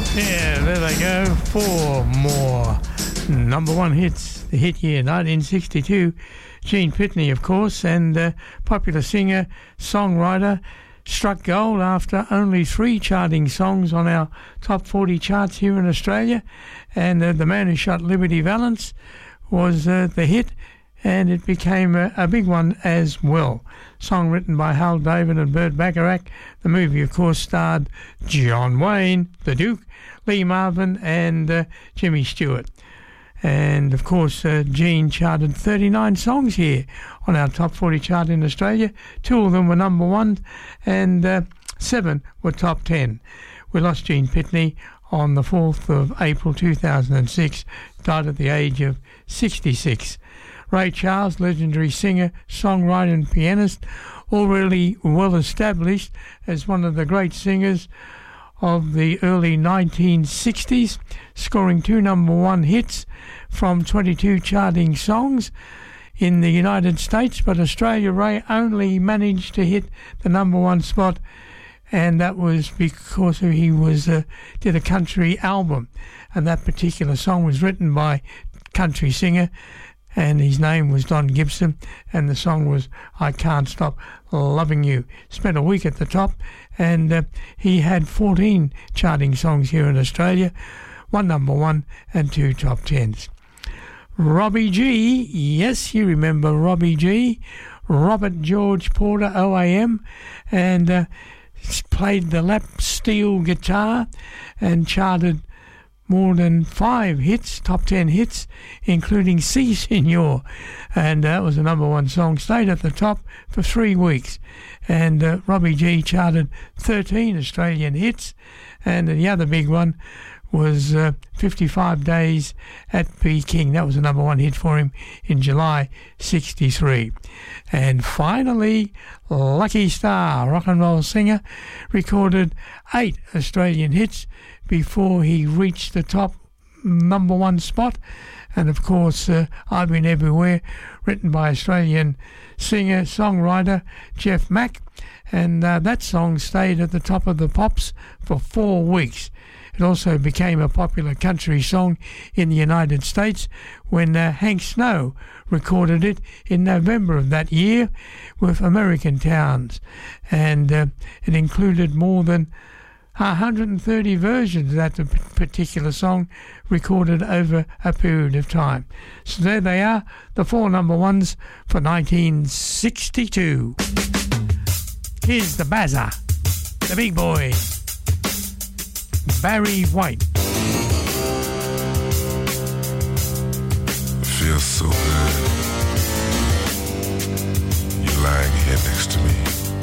Yeah, there they go. 4 more number one hits. The hit year, 1962. Gene Pitney, of course, and popular singer, songwriter, struck gold after only 3 charting songs on our top 40 charts here in Australia. And The Man Who Shot Liberty Valance was the hit, and it became a big one as well. Song written by Hal David and Burt Bacharach. The movie, of course, starred John Wayne, the Duke, Lee Marvin, and Jimmy Stewart. And, of course, Gene charted 39 songs here on our top 40 chart in Australia. 2 of them were number 1, and 7 were top 10. We lost Gene Pitney on the 4th of April 2006, died at the age of 66. Ray Charles, legendary singer, songwriter and pianist, already well established as one of the great singers of the early 1960s, scoring 2 number 1 hits from 22 charting songs in the United States, but Australia, Ray only managed to hit the number 1 spot, and that was because he did a country album, and that particular song was written by country singer, and his name was Don Gibson, and the song was I Can't Stop Loving You. Spent a week at the top, and he had 14 charting songs here in Australia, 1 number 1 and 2 top 10s. Robbie G, yes, you remember Robbie G, Robert George Porter, OAM, and played the lap steel guitar and charted more than 5 hits, top 10 hits, including Si Senor. And that was a number 1 song, stayed at the top for 3 weeks. And Robbie G charted 13 Australian hits. And the other big one was 55 Days at Peking. That was a number 1 hit for him in July 63. And finally, Lucky Star, rock and roll singer, recorded 8 Australian hits before he reached the top number 1 spot. And of course, I've Been Everywhere, written by Australian singer, songwriter Jeff Mack, and that song stayed at the top of the pops for 4 weeks. It also became a popular country song in the United States when Hank Snow recorded it in November of that year with American Towns, and it included more than 130 versions of that particular song recorded over a period of time. So there they are, the 4 number 1s for 1962. Here's the Bazza, the big boy, Barry White. Feels so good.